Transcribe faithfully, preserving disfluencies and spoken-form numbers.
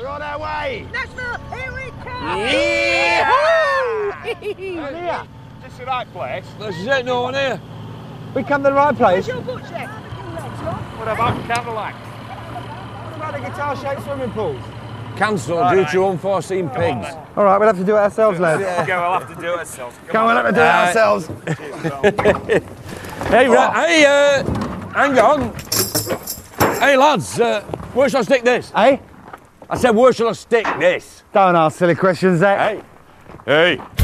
We're on our way. National, here we come. Yeah. Is this the right place? This is it, no one here. We come to the right place. Where's your butcher? What about Cadillac? What about the guitar-shaped swimming pools? Cancelled All due right. to unforeseen Come on, pigs. then. All right, we'll have to do it ourselves, lads. Yeah, we'll have to do it ourselves. Come on, we'll have to do it Uh, ourselves. Hey, ra- hey, uh, hang on. Hey, lads, uh, where shall I stick this? Hey? I said, where shall I stick this? Don't ask silly questions, Zach. Hey. Hey.